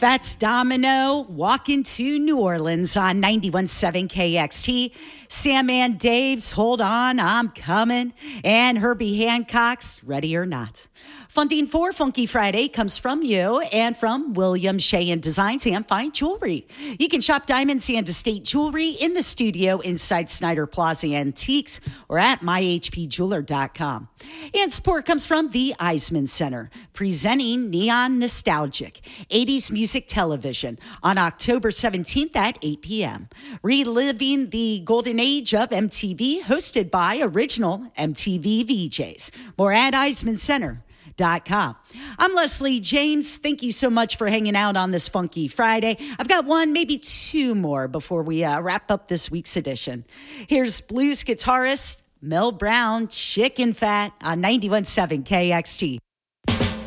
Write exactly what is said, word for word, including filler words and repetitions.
Fats Domino walking to New Orleans on ninety-one point seven K X T. Sandman Dave's Hold On, I'm Coming. And Herbie Hancock's Ready or Not. Funding for Funky Friday comes from you and from William Sheehan Designs and Fine Jewelry. You can shop diamonds and estate jewelry in the studio inside Snyder Plaza Antiques or at my h p jeweler dot com. And support comes from the Eisman Center, presenting Neon Nostalgic, eighties music television on October seventeenth at eight p.m. Reliving the golden age of M T V, hosted by original M T V V Js. More at eisman center dot com. I'm Leslie James. Thank you so much for hanging out on this Funky Friday. I've got one, maybe two more before we uh, wrap up this week's edition. Here's blues guitarist Mel Brown, Chicken Fat on ninety-one point seven K X T.